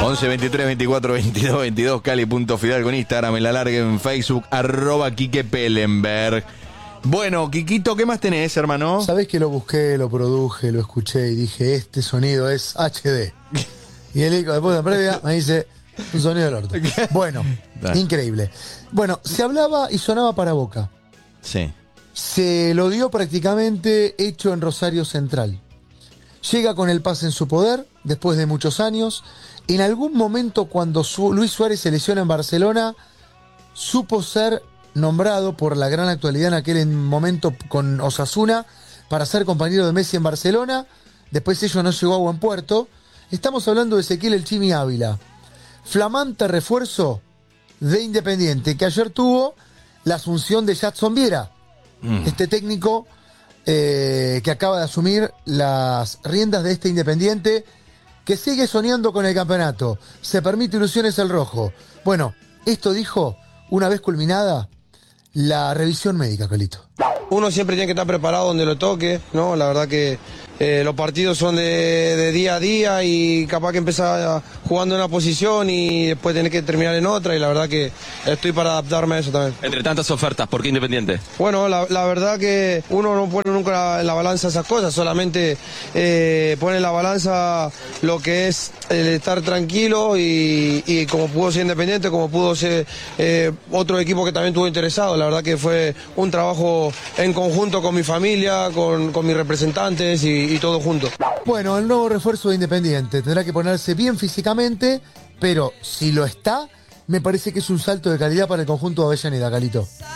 11 23 24 22 22, Cali.Fidalgo en Instagram, en la larga en Facebook, @Quique Pellenberg. Bueno, Quiquito, ¿qué más tenés, hermano? Sabés que lo busqué, lo produje, lo escuché y dije, este sonido es HD. Y el hijo después de la previa me dice, un sonido del orto. Bueno, increíble. Bueno, se hablaba y sonaba para Boca. Sí. Se lo dio prácticamente hecho en Rosario Central. Llega con el pase en su poder, después de muchos años. En algún momento, cuando Luis Suárez se lesiona en Barcelona, supo ser nombrado por la gran actualidad en aquel momento con Osasuna para ser compañero de Messi en Barcelona. Después ello no llegó a buen puerto. Estamos hablando de Ezequiel El Chimi Ávila, flamante refuerzo de Independiente, que ayer tuvo la asunción de Jadson Viera, este técnico que acaba de asumir las riendas de este Independiente, que sigue soñando con el campeonato. Se permite ilusiones el rojo. Bueno, esto dijo una vez culminada la revisión médica, Carlito. Uno siempre tiene que estar preparado donde lo toque, ¿no? La verdad que los partidos son de día a día y capaz que empezar jugando en una posición y después tener que terminar en otra, y la verdad que estoy para adaptarme a eso también. Entre tantas ofertas, ¿por qué Independiente? Bueno, la verdad que uno no pone nunca en la balanza esas cosas, solamente pone en la balanza lo que es el estar tranquilo y como pudo ser Independiente, como pudo ser otro equipo que también estuvo interesado. La verdad que fue un trabajo en conjunto con mi familia, con mis representantes y todo junto. Bueno, el nuevo refuerzo de Independiente tendrá que ponerse bien físicamente, pero si lo está, me parece que es un salto de calidad para el conjunto de Avellaneda, Calito.